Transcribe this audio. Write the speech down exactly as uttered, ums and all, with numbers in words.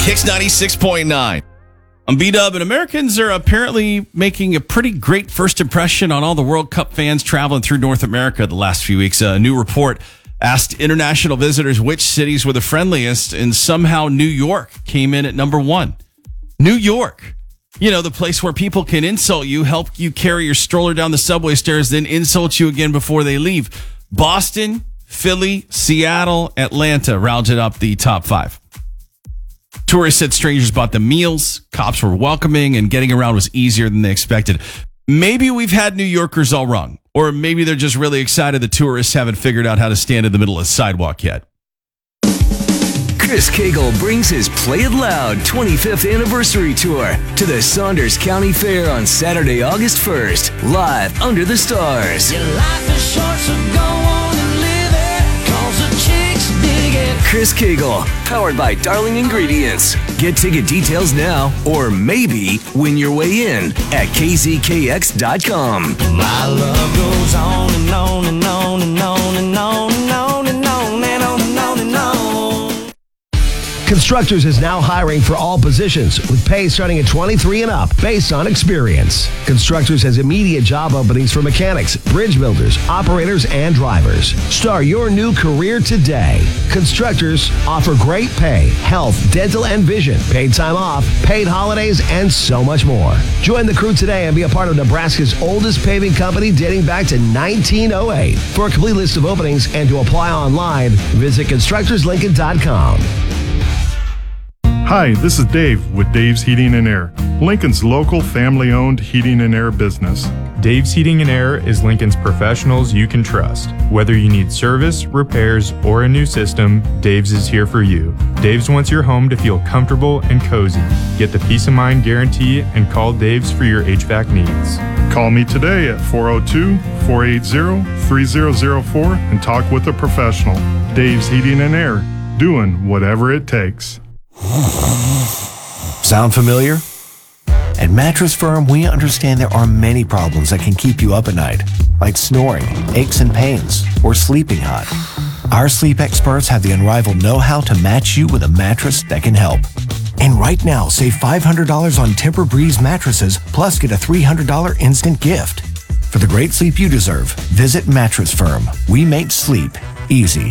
Kicks ninety-six point nine. I'm B-Dub, and Americans are apparently making a pretty great first impression on all the World Cup fans traveling through North America the last few weeks. A new report asked international visitors which cities were the friendliest, and somehow New York came in at number one. New York. You know, the place where people can insult you, help you carry your stroller down the subway stairs, then insult you again before they leave. Boston, Philly, Seattle, Atlanta rounded up the top five. Tourists said strangers bought them meals, cops were welcoming, and getting around was easier than they expected. Maybe we've had New Yorkers all wrong, or maybe they're just really excited the tourists haven't figured out how to stand in the middle of the sidewalk yet. Chris Cagle brings his Play It Loud twenty-fifth anniversary tour to the Saunders County Fair on Saturday, August first, live under the stars. Your life is short, so go on and live it, 'cause the chicks dig it. Chris Cagle, powered by Darling Ingredients. Get ticket details now, or maybe win your way in at K Z K X dot com. My love goes on and on and on and on and on and on and on and on and on and on. Constructors is now hiring for all positions with pay starting at twenty-three and up based on experience. Constructors has immediate job openings for mechanics, bridge builders, operators, and drivers. Start your new career today. Constructors offer great pay, health, dental, and vision, paid time off, paid holidays, and so much more. Join the crew today and be a part of Nebraska's oldest paving company dating back to nineteen oh eight. For a complete list of openings and to apply online, visit constructors lincoln dot com. Hi, this is Dave with Dave's Heating and Air, Lincoln's local family-owned heating and air business. Dave's Heating and Air is Lincoln's professionals you can trust. Whether you need service, repairs, or a new system, Dave's is here for you. Dave's wants your home to feel comfortable and cozy. Get the peace of mind guarantee and call Dave's for your H V A C needs. Call me today at four oh two, four eight zero, three zero zero four and talk with a professional. Dave's Heating and Air, doing whatever it takes. Sound familiar? At Mattress Firm, we understand there are many problems that can keep you up at night, like snoring, aches and pains, or sleeping hot. Our sleep experts have the unrivaled know-how to match you with a mattress that can help. And right now, save five hundred dollars on Tempur-Breeze mattresses, plus get a three hundred dollars instant gift. For the great sleep you deserve, visit Mattress Firm. We make sleep easy.